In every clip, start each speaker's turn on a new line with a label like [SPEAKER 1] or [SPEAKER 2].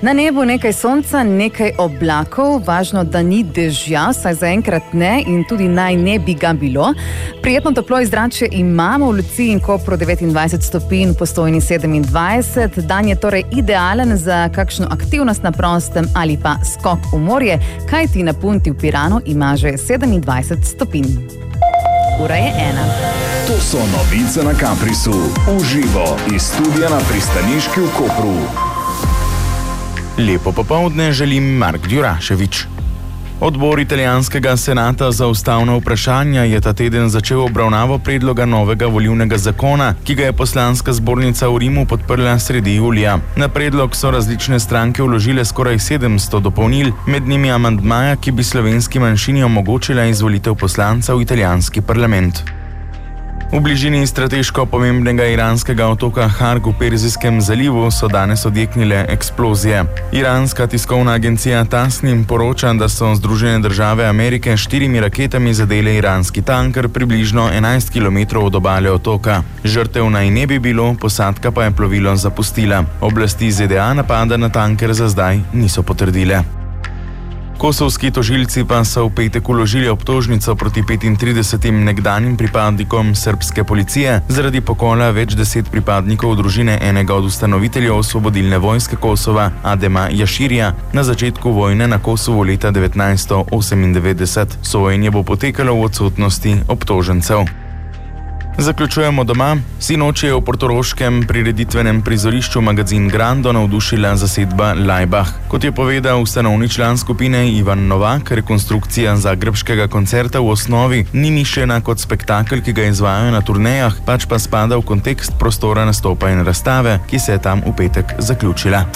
[SPEAKER 1] Na nebu nekaj sonca, nekaj oblakov, važno, da ni dežja, saj zaenkrat ne in tudi naj ne bi ga bilo. Prijetno toplo izrače imamo v Luciji in Kopru 29 stopinj, v Postojni 27. Dan je torej idealen za kakšno aktivnost na prostem ali pa skok v morje, kajti na Punti v Piranu ima že 27 stopinj. Ura je 1.
[SPEAKER 2] To so novice na Kaprisu, uživo iz studia na pristaniški v Kopru.
[SPEAKER 3] Lepo popoldne želim Mark Djuraševič. Odbor italijanskega senata za ustavna vprašanja je ta teden začel obravnavo predloga novega volilnega zakona, ki ga je poslanska zbornica v Rimu podprla sredi julija. Na predlog so različne stranke vložile skoraj 700 dopolnil, med njimi amandmaja, ki bi slovenski manjšini omogočila izvolitev poslanca v italijanski parlament. V bližini strateško pomembnega iranskega otoka Harg v Perzijskem zalivu so danes odjeknile eksplozije. Iranska tiskovna agencija Tasnim poroča, da so Združene države Amerike 4 raketami zadele iranski tanker približno 11 km od obale otoka. Žrtev naj ne bi bilo, posadka pa je plovilo zapustila. Oblasti ZDA napada na tanker za zdaj niso potrdile. Kosovski tožilci pa so v petek vložili obtožnico proti 35 nekdanjim pripadnikom srbske policije zaradi pokola več 10 pripadnikov družine enega od ustanoviteljev Osvobodilne vojske Kosova, Adema Jaširija, na začetku vojne na Kosovu leta 1998. Sojenje bo potekalo v odsotnosti obtožencev. Zaključujemo doma. Sinoči je v portoroškem prireditvenem prizorišču Magazin Grando navdušila zasedba Laibach. Kot je povedal ustanovni član skupine Ivan Novak, rekonstrukcija zagrebškega koncerta v osnovi ni mišljena kot spektakel, ki ga izvajajo na turnejah, pač pa spada v kontekst prostora nastopa in razstave, ki se je tam v petek zaključila.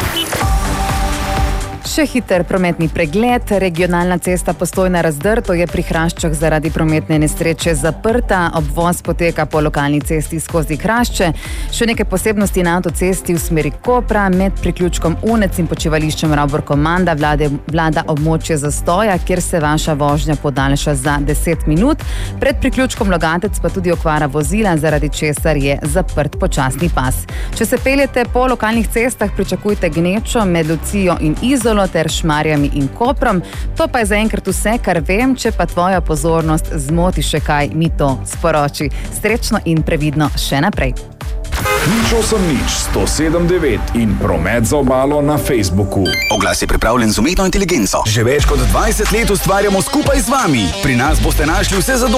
[SPEAKER 1] Še hiter prometni pregled. Regionalna cesta Postojna-Razdrto je pri Hraščah zaradi prometne nesreče zaprta. Obvoz poteka po lokalni cesti skozi Hrašče. Še nekaj posebnosti na avtocesti v smeri Kopra. Med priključkom Unec in počivališčem Ravbor-Komanda vlada območje zastoja, kjer se vaša vožnja podaljša za 10 minut. Pred priključkom Logatec pa tudi okvara vozila, zaradi česar je zaprt počasni pas. Če se peljete po lokalnih cestah, pričakujte gnečo med Lucijo in Izolo ter Šmarjami in Koprom. To pa je zaenkrat vse, kar vem, če pa tvoja pozornost zmoti še kaj, mi to sporoči. Srečno in previdno še naprej.
[SPEAKER 2] Nič 107.9 in Promet za obalo na Facebooku.
[SPEAKER 4] Oglas je pripravljen z umetno inteligenco. Že več kot 20 let ustvarjamo skupaj z vami. Pri nas boste našli vse za dom.